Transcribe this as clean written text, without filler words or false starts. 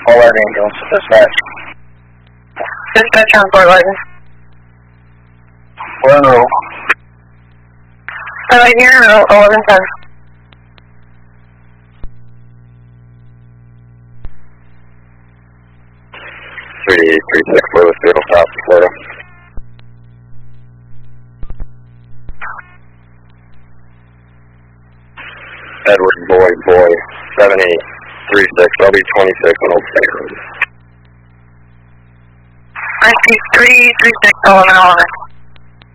All our angels, dispatch. Dispatch on Fort Larkin. We're on roll. Right here, 1110. 3836 Lewis, Fatal Stop, Florida. Edward Boy, 7836, LB26 on Old State Road. I see 336 1111.